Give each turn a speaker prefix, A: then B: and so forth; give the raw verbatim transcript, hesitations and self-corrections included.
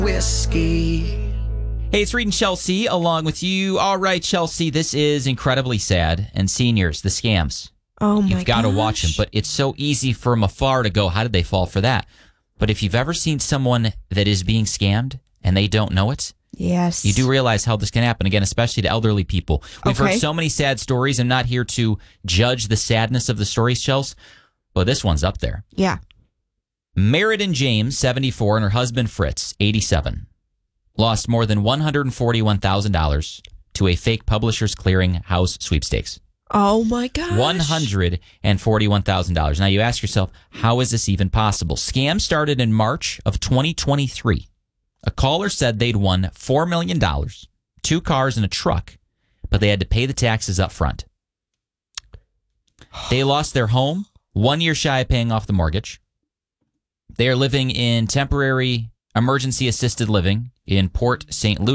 A: whiskey.
B: Hey, it's Reed and Chelsea along with you. All right, Chelsea, this is incredibly sad. And seniors, the scams.
C: Oh, my
B: You've got to
C: gosh.
B: watch them. But it's so easy from afar to go, how did they fall for that? But if you've ever seen someone that is being scammed and they don't know it,
C: Yes.
B: you do realize how this can happen, again, especially to elderly people. We've
C: Okay.
B: heard so many sad stories. I'm not here to judge the sadness of the stories, Chelsea, but this one's up there.
C: Yeah.
B: Meriden James, seventy-four, and her husband Fritz, eighty-seven, lost more than one hundred forty-one thousand dollars to a fake Publishers Clearing House sweepstakes.
C: Oh, my gosh.
B: one hundred forty-one thousand dollars. Now, you ask yourself, how is this even possible? Scam started in March of twenty twenty-three. A caller said they'd won four million dollars, two cars and a truck, but they had to pay the taxes up front. They lost their home, one year shy of paying off the mortgage. They are living in temporary emergency assisted living in Port Saint Lucie.